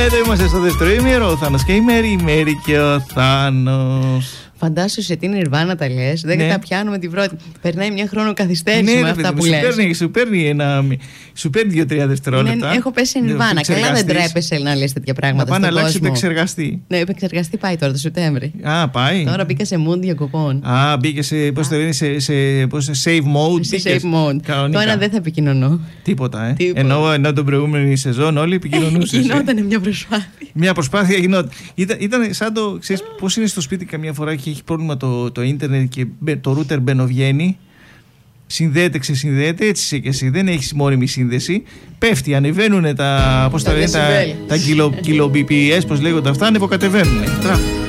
Εδώ είμαστε στο δεύτερο ημίρο. Ο Θάνος και η Μέρη και ο Θάνος. Φαντάσου σε τι Νιρβάνα τα λες. Δεν τα πιάνουμε την πρώτη. Περνάει μια χρόνο καθυστέρηση με αυτά που λες. Σου παίρνει 2-3 δευτερόλεπτα. Ναι, έχω πέσει σε Νιρβάνα. Καλά, δεν τρέπεσαι να λες τέτοια πράγματα. Να πάει να αλλάξει επεξεργαστή. Ναι, επεξεργαστή πάει τώρα το Σεπτέμβρη. Α, πάει. Τώρα μπήκα σε mood διακοπών. Α, μπήκε σε. Πώς το λένε, σε save mode. Σε save mode. Τώρα δεν θα επικοινωνώ. Τίποτα, Ενώ την προηγούμενη σεζόν όλοι επικοινωνούσαν. Γινόταν μια προσπάθεια. Μια προσπάθεια γινόταν. Ήταν σαν το. Ξέρεις πώς είναι στο σπίτι καμιά φορά και έχει πρόβλημα το ίντερνετ και το router μπαινοβγαίνει. Συνδέεται, ξεσυνδέεται, έτσι είσαι και εσύ. Δεν έχεις μόνιμη σύνδεση. Πέφτει, ανεβαίνουν τα. Πώς τα λένε, τα kilo BPS, πώς λέγονται αυτά, ανεβοκατεβαίνουν.